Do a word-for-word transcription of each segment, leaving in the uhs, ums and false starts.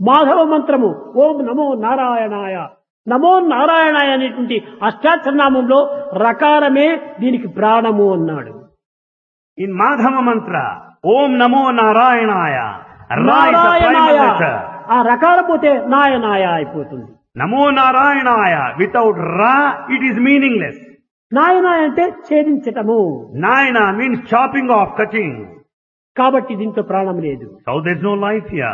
మాధవ మంత్రము ఓం నమో నారాయణాయ, నమో నారాయణాయ అనేటువంటి అష్టాక్షరనామంలో రకారమే దీనికి ప్రాణము అన్నాడు. In Madhava mantra, Om Namo Narayanaya, Ra is the primal నారాయణాయ letter. ఆ రకాల పోతే నాయనాయ అయిపోతుంది. Namo Narayanaya, without Ra, it is meaningless. నాయనాయ అంటే ఛేదించటము. Nayana means chopping off, cutting. కాబట్టి దీంట్లో ప్రాణం లేదు. So there's no life here.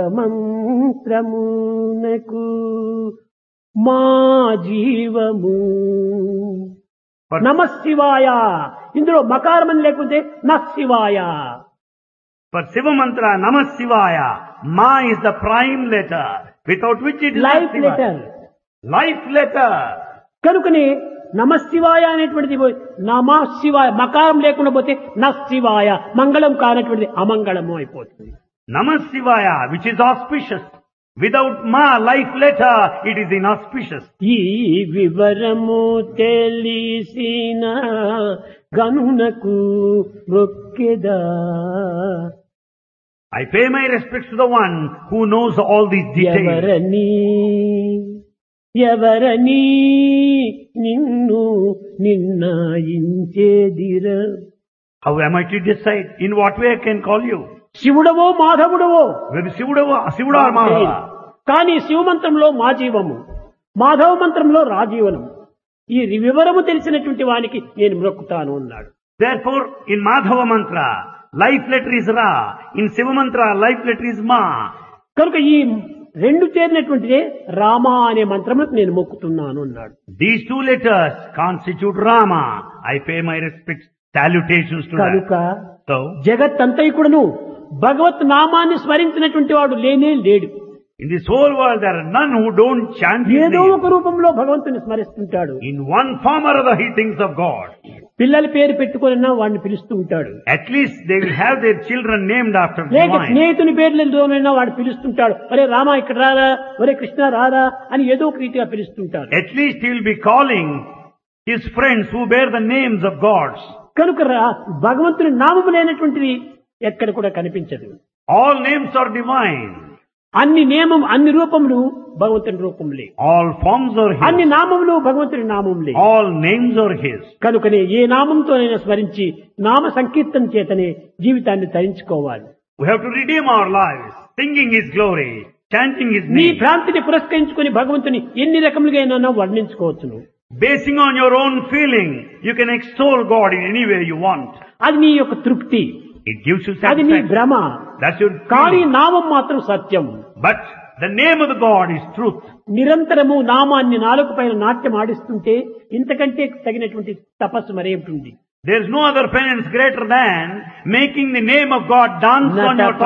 శివమంత్రమునకు మా జీవము But, నమ శివాయ. ఇందులో మకారమని లేకుంటే న శివాయ. but Shiva mantra, Namah Shivaya, Ma is the prime letter, without which it is not life Shiva. Letter. Life letter. కనుకనే నమ శివాయ అనేటువంటిది నమ శివాయ మకారం లేకుండా పోతే న శివాయ మంగళం కానటువంటిది అమంగళము అయిపోతుంది. Namah Shivaya, which is auspicious. Without Ma, life letter, it is inauspicious. ఈ వివరము తెలిసిన గనునకు మొక్కెదా. I pay my respects to the one who knows all these details. ఎవరని ఎవరని నిన్ను నిర్ణయించేదిర. How am I to decide? In what way I can call you? శివుడవో మాధవుడవో Whether Sivuda Sivuda or Madhava. కానీ శివమంత్రంలో మా జీవము, మాధవ మంత్రంలో రాజీవనం. ఈ వివరము తెలిసినటువంటి వానికి నేను మ్రొక్కుతాను అన్నాడు. Therefore, in Madhava mantra, life letter is Ra. In Shiva mantra, life letter is Ma. కనుక ఈ రెండు చేరినటువంటిదే రామ అనే మంత్రములకు నేను మొక్కుతున్నాను అన్నాడు. These two letters constitute Rama. I pay my respects, salutations to కనుక that. So, జగత్తంతైకుడును భగవత్ నామాన్ని స్మరించినటువంటి వాడు లేనే లేడు. in this whole world, there are none who don't chant His ఏదో name. ఒక రూపంలో భగవంతుని స్మరిస్తుంటాడు. In one form or other, he thinks of God. పిల్లల పేరు పెట్టుకున్నా వాడిని పిలుస్తూ ఉంటాడు. At least they will have their children named after లేక divine. స్నేహితుని పేర్లతోనైనా వాడు పిలుస్తుంటాడు. ఒరే రామ ఇక్కడ రారా, ఒరే కృష్ణ రారా అని ఏదో ఒక రీతిగా పిలుస్తుంటాడు. At least he will be calling his friends who bear the names of gods. కనుక రా- భగవంతుని నామము లేనటువంటిది ఎక్కడ కూడా కనిపించదు. All names are divine. అన్ని నియమం అన్ని రూపములు భగవంతుని రూపములే, All forms are అన్ని His. నామములు భగవంతుని నామములే. All names are His. కనుకనే ఏ నామంతోనైనా స్మరించి నామ సంకీర్తన చేతనే జీవితాన్ని తరించుకోవాలి. We have to redeem our lives, singing His glory, chanting His నీ name. భ్రాంతిని పురస్కరించుకుని భగవంతుని ఎన్ని రకములుగా అయినా వర్ణించుకోవచ్చును. Basing on your own feeling, you can extol God in any way you want. అది నీ యొక్క తృప్తి, It gives you అది నీ satisfaction. భ్రమ. That's your కానీ feeling. నామం మాత్రం సత్యం. But the name of the God is truth. నిరంతరము నామాన్ని నాలుగు పైన నాట్యం ఆడిస్తుంటే ఇంతకంటే తగినటువంటి తపస్సు మరేమిటి? There is no other penance greater than making the name of God dance on your tongue.